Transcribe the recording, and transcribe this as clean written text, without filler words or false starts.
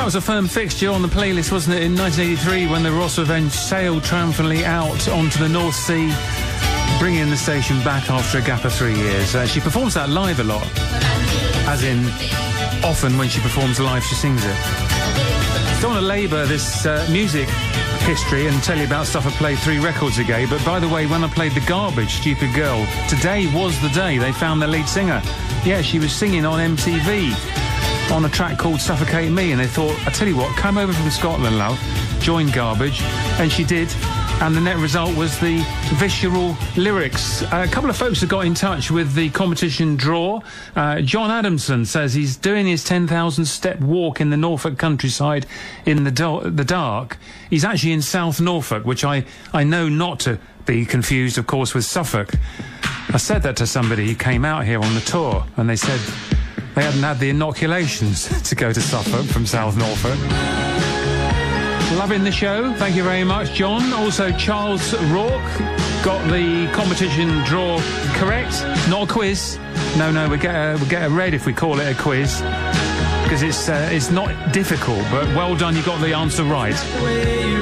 was a firm fixture on the playlist, wasn't it, in 1983 when the Ross Revenge sailed triumphantly out onto the North Sea, bringing the station back after a gap of 3 years. She performs that live a lot, as in often when she performs live she sings it. Don't want to labour this music history and tell you about stuff I played 3 records ago, but by the way, when I played The Garbage, Stupid Girl, today was the day they found their lead singer. Yeah, she was singing on MTV on a track called Suffocate Me, and they thought, I tell you what, come over from Scotland, love, join Garbage, and she did, and the net result was the visceral lyrics. A couple of folks have got in touch with the competition draw. John Adamson says he's doing his 10,000 step walk in the Norfolk countryside in the dark. He's actually in South Norfolk, which I know not to be confused, of course, with Suffolk. I said that to somebody who came out here on the tour, and they said they hadn't had the inoculations to go to Suffolk from South Norfolk. Loving the show. Thank you very much, John. Also, Charles Rourke got the competition draw correct. Not a quiz. No, we get a red if we call it a quiz, because it's not difficult, but well done, you got the answer right.